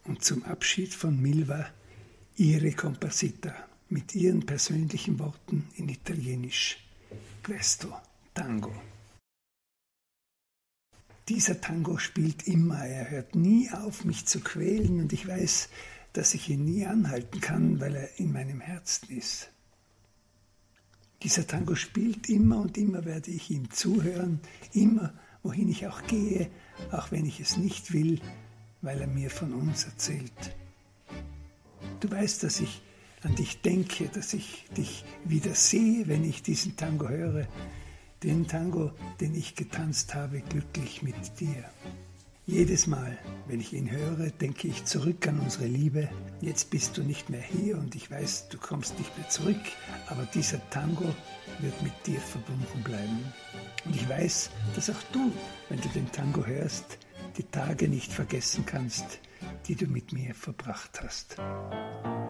Und zum Abschied von Milva ihre Composita mit ihren persönlichen Worten in Italienisch. Questo Tango. Dieser Tango spielt immer, er hört nie auf, mich zu quälen, und ich weiß, dass ich ihn nie anhalten kann, weil er in meinem Herzen ist. Dieser Tango spielt immer, und immer werde ich ihm zuhören, immer, wohin ich auch gehe, auch wenn ich es nicht will, weil er mir von uns erzählt. Du weißt, dass ich an dich denke, dass ich dich wieder sehe, wenn ich diesen Tango höre, den Tango, den ich getanzt habe, glücklich mit dir. Jedes Mal, wenn ich ihn höre, denke ich zurück an unsere Liebe. Jetzt bist du nicht mehr hier und ich weiß, du kommst nicht mehr zurück, aber dieser Tango wird mit dir verbunden bleiben. Und ich weiß, dass auch du, wenn du den Tango hörst, die Tage nicht vergessen kannst, die du mit mir verbracht hast.